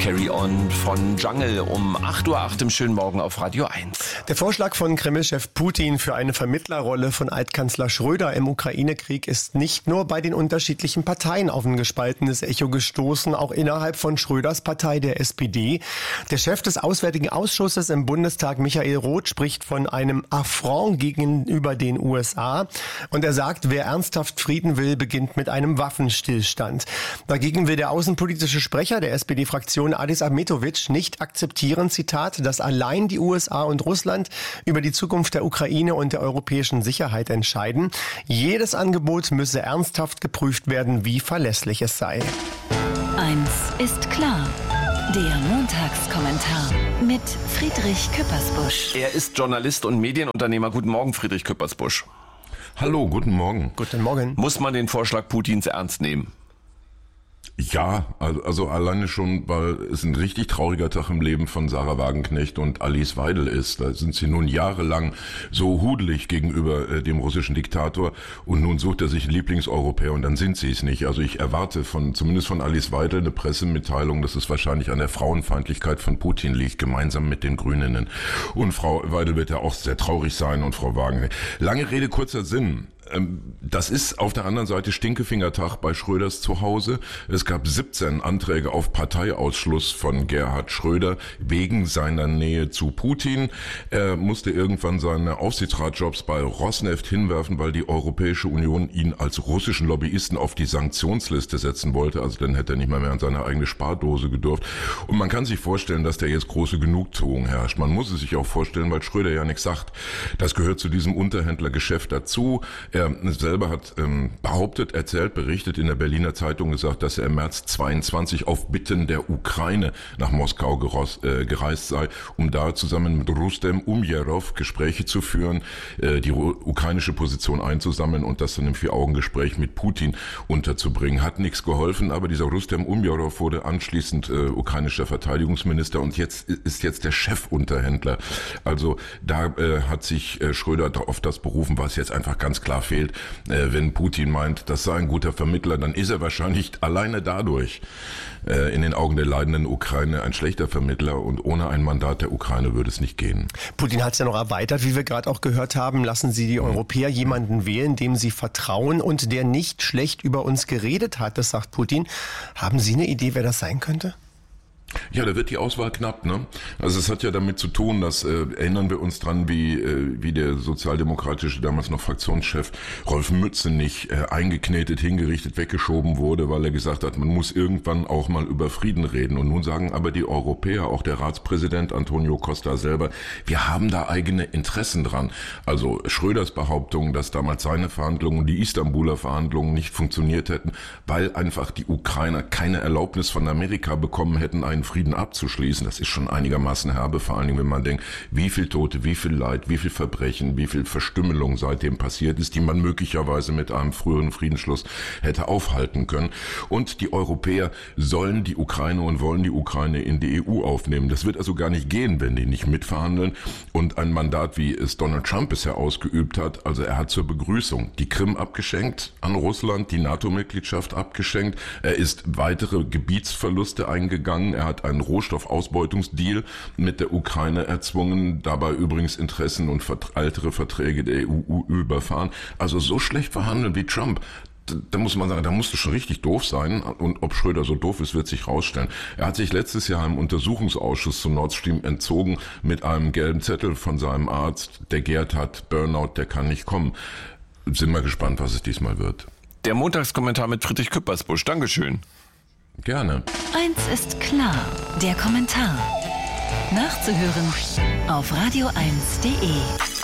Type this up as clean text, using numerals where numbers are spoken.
Carry On von Jungle um 8:08 Uhr im schönen Morgen auf Radio 1. Der Vorschlag von Kreml-Chef Putin für eine Vermittlerrolle von Altkanzler Schröder im Ukraine-Krieg ist nicht nur bei den unterschiedlichen Parteien auf ein gespaltenes Echo gestoßen, auch innerhalb von Schröders Partei, der SPD. Der Chef des Auswärtigen Ausschusses im Bundestag, Michael Roth, spricht von einem Affront gegenüber den USA. Und er sagt, wer ernsthaft Frieden will, beginnt mit einem Waffenstillstand. Dagegen will der außenpolitische Sprecher der SPD-Fraktion Adis Ahmetovic nicht akzeptieren, Zitat, dass allein die USA und Russland über die Zukunft der Ukraine und der europäischen Sicherheit entscheiden. Jedes Angebot müsse ernsthaft geprüft werden, wie verlässlich es sei. Eins ist klar. Der Montagskommentar mit Friedrich Küppersbusch. Er ist Journalist und Medienunternehmer. Guten Morgen, Friedrich Küppersbusch. Hallo, guten Morgen. Guten Morgen. Muss man den Vorschlag Putins ernst nehmen? Ja, also alleine schon, weil es ein richtig trauriger Tag im Leben von Sarah Wagenknecht und Alice Weidel ist. Da sind sie nun jahrelang so hudelig gegenüber dem russischen Diktator und nun sucht er sich einen Lieblingseuropäer und dann sind sie es nicht. Also ich erwarte zumindest von Alice Weidel eine Pressemitteilung, dass es wahrscheinlich an der Frauenfeindlichkeit von Putin liegt, gemeinsam mit den Grünen. Und Frau Weidel wird ja auch sehr traurig sein und Frau Wagenknecht. Lange Rede, kurzer Sinn. Das ist auf der anderen Seite Stinkefingertag bei Schröders zu Hause. Es gab 17 Anträge auf Parteiausschluss von Gerhard Schröder wegen seiner Nähe zu Putin. Er musste irgendwann seine Aufsichtsratjobs bei Rosneft hinwerfen, weil die Europäische Union ihn als russischen Lobbyisten auf die Sanktionsliste setzen wollte. Also dann hätte er nicht mehr an seine eigene Spardose gedurft. Und man kann sich vorstellen, dass da jetzt große Genugtuung herrscht. Man muss es sich auch vorstellen, weil Schröder ja nichts sagt. Das gehört zu diesem Unterhändlergeschäft dazu. Er selber hat berichtet in der Berliner Zeitung gesagt, dass er im März 22 auf Bitten der Ukraine nach Moskau gereist sei, um da zusammen mit Rustem Umjerov Gespräche zu führen, die ukrainische Position einzusammeln und das dann im Vier-Augen-Gespräch mit Putin unterzubringen. Hat nichts geholfen, aber dieser Rustem Umjerov wurde anschließend ukrainischer Verteidigungsminister und ist jetzt der Chefunterhändler. Also da hat sich Schröder auf das berufen, was jetzt einfach ganz klar fehlt. Wenn Putin meint, das sei ein guter Vermittler, dann ist er wahrscheinlich alleine dadurch in den Augen der leidenden Ukraine ein schlechter Vermittler und ohne ein Mandat der Ukraine würde es nicht gehen. Putin hat es ja noch erweitert, wie wir gerade auch gehört haben. Lassen Sie die Europäer jemanden wählen, dem sie vertrauen und der nicht schlecht über uns geredet hat, das sagt Putin. Haben Sie eine Idee, wer das sein könnte? Ja, da wird die Auswahl knapp, ne? Also es hat ja damit zu tun, dass erinnern wir uns dran, wie der sozialdemokratische, damals noch Fraktionschef Rolf Mützenich eingeknetet, hingerichtet, weggeschoben wurde, weil er gesagt hat, man muss irgendwann auch mal über Frieden reden. Und nun sagen aber die Europäer, auch der Ratspräsident Antonio Costa selber, wir haben da eigene Interessen dran. Also Schröders Behauptung, dass damals seine Verhandlungen, die Istanbuler Verhandlungen nicht funktioniert hätten, weil einfach die Ukrainer keine Erlaubnis von Amerika bekommen hätten, einen Frieden abzuschließen, das ist schon einigermaßen herbe, vor allen Dingen, wenn man denkt, wie viel Tote, wie viel Leid, wie viel Verbrechen, wie viel Verstümmelung seitdem passiert ist, die man möglicherweise mit einem früheren Friedensschluss hätte aufhalten können. Und die Europäer sollen die Ukraine und wollen die Ukraine in die EU aufnehmen. Das wird also gar nicht gehen, wenn die nicht mitverhandeln. Und ein Mandat, wie es Donald Trump bisher ausgeübt hat, also er hat zur Begrüßung die Krim abgeschenkt an Russland, die NATO-Mitgliedschaft abgeschenkt, er ist weitere Gebietsverluste eingegangen, er hat einen Rohstoffausbeutungsdeal mit der Ukraine erzwungen, dabei übrigens Interessen und ältere Verträge der EU überfahren. Also so schlecht verhandeln wie Trump. Da muss man sagen, da musst du schon richtig doof sein. Und ob Schröder so doof ist, wird sich rausstellen. Er hat sich letztes Jahr im Untersuchungsausschuss zu Nord Stream entzogen mit einem gelben Zettel von seinem Arzt. Der Gerd hat Burnout, der kann nicht kommen. Sind wir gespannt, was es diesmal wird. Der Montagskommentar mit Friedrich Küppersbusch. Dankeschön. Gerne. Eins ist klar, der Kommentar. Nachzuhören auf radio1.de.